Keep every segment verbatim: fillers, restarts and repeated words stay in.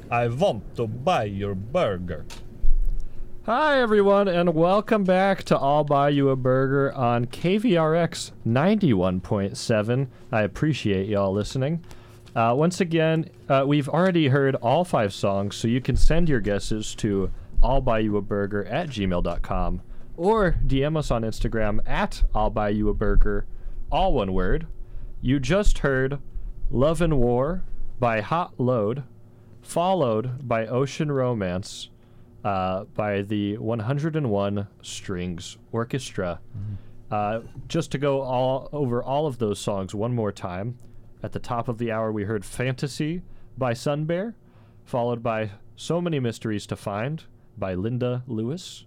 I want to buy your burger. Hi, everyone, and welcome back to I'll Buy You a Burger on K V R X ninety-one point seven. I appreciate y'all listening. Uh, once again, uh, we've already heard all five songs, so you can send your guesses to I'll Buy You a Burger at gmail dot com or D M us on Instagram at I'll Buy You a Burger, all one word. You just heard Love and War by Hot Load, followed by Ocean Romance uh, by the one hundred one Strings Orchestra. Mm-hmm. Uh, just to go all over all of those songs one more time, at the top of the hour we heard Fantasy by Sun Bear, followed by So Many Mysteries to Find by Linda Lewis,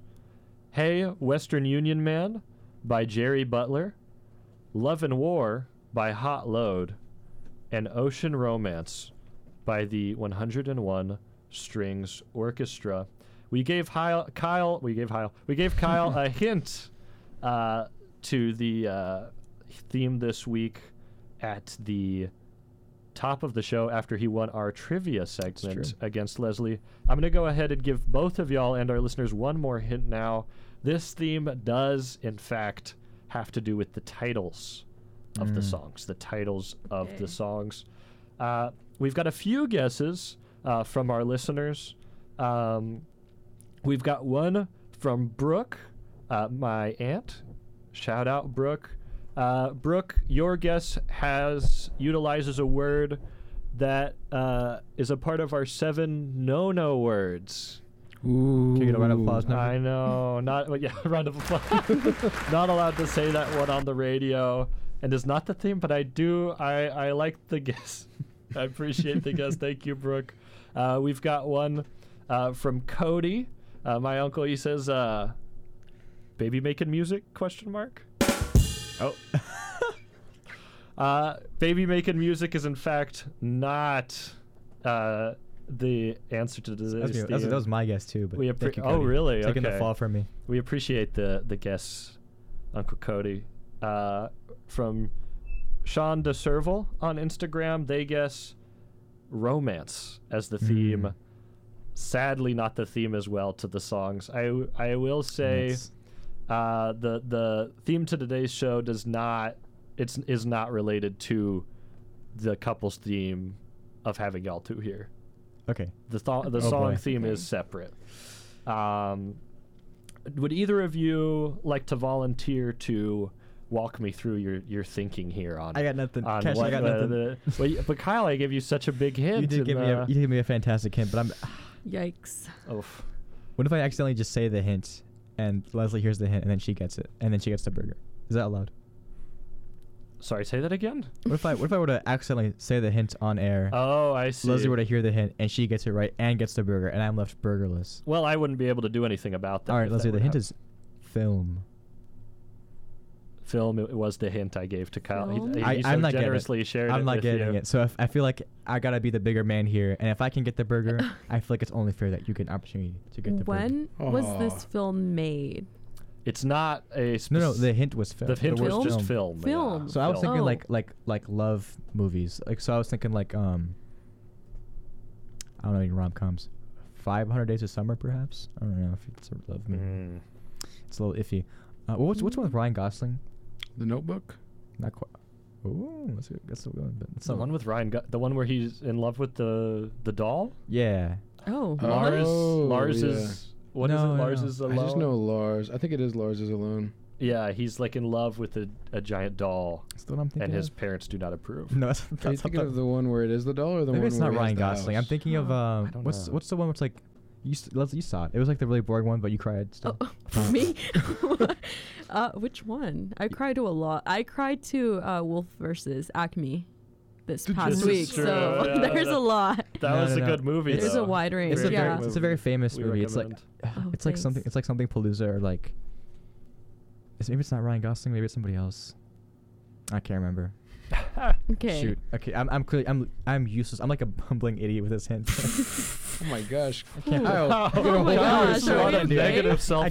Hey Western Union Man by Jerry Butler, Love and War by Hot Load, and Ocean Romance by the one hundred one Strings Orchestra. We gave Kyle, Kyle we gave Kyle, we gave Kyle a hint uh, to the uh, theme this week at the top of the show after he won our trivia segment against Leslie. I'm going to go ahead and give both of y'all and our listeners one more hint now. This theme does, in fact, have to do with the titles of mm. the songs, the titles of okay. the songs. Uh, we've got a few guesses uh, from our listeners. Um, we've got one from Brooke, uh, my aunt. Shout out, Brooke. Uh, Brooke, your guess has utilizes a word that uh, is a part of our seven no-no words. Ooh. Can you get a round of applause now? I know. Not well, yeah, round of applause. Not allowed to say that one on the radio, and is not the theme, but I do. I, I like the guess. I appreciate the guess. Thank you, Brooke. Uh, we've got one uh, from Cody. Uh, my uncle, he says, uh, baby making music, question mark? Oh. uh, baby making music is, in fact, not uh, the answer to this. That's, that's, that was my guess, too. But we appre- you, oh, really? Taking okay. the fall from me. We appreciate the, the guess, Uncle Cody. Uh, from Sean DeServal on Instagram, they guess romance as the theme. Mm. Sadly, not the theme as well to the songs. I, w- I will say... Yes. Uh, the the theme to today's show does not it's is not related to the couple's theme of having y'all two here. Okay. The th- the oh song boy. theme okay. is separate. Um, would either of you like to volunteer to walk me through your, your thinking here on? I got nothing. On Cash, what, I got uh, nothing. The, well, y- but Kyle, I gave you such a big hint. You did give me a, you gave me a fantastic hint, but I'm. Yikes. Oof. What if I accidentally just say the hint? And Leslie hears the hint, and then she gets it, and then she gets the burger. Is that allowed? Sorry, say that again. What if I what if I were to accidentally say the hint on air? Oh, I see. Leslie were to hear the hint, and she gets it right and gets the burger, and I'm left burgerless. Well, I wouldn't be able to do anything about that. All right, Leslie. The hint is film. Film. It was the hint I gave to Kyle. He, he I, so I'm not generously getting it. shared I'm it not with getting you. it. So if, I feel like I gotta be the bigger man here, and if I can get the burger, I feel like it's only fair that you get an opportunity to get the when burger. When was this film made? It's not a spec- no, no. The hint was film. The hint the was just film. film. Film. Yeah. So I was film. thinking Oh. like like like love movies. Like so I was thinking like um. I don't know any rom coms. Five Hundred Days of Summer, perhaps. I don't know if it's a love movie. Mm. It's a little iffy. Uh, what's what's one with Ryan Gosling? The Notebook. Not quite. Ooh, that's a, that's a good one. But it's The not one with Ryan, Go- the one where he's in love with the the doll. Yeah. Oh. Oh, Lars. Lars yeah. is what is No, it? no, Lars no. is I alone. just know Lars. I think it is Lars is alone. Yeah, he's like in love with a, a giant doll, That's the one I'm thinking and his of. parents do not approve. No, that's, Are you that's thinking not of the one where it is the doll, or the Maybe one it's where not he has Ryan the Gosling. I'm house? thinking of um. I don't What's know. what's the one where it's like, you s- Leslie, you saw it. It was like the really boring one, but you cried still. Oh, me? uh, which one? I cried to a lot. I cried to uh, Wolf versus Acme this Did past you? week, This is true, so yeah, there's that- a lot. That No, was no, a no. good movie. There's though. a wide range, It's a yeah. very it's a very famous We movie. It's like recommend. Oh, it's like thanks. something it's like something Palooza or like. It's, maybe it's not Ryan Gosling. Maybe it's somebody else. I can't remember. Okay. Shoot. Okay. I'm I'm clearly I'm I'm useless. I'm like a bumbling idiot with this hint. Oh my gosh. I can't. Kyle, Oh you're my gonna hold gosh, yourself are What we a okay? negative I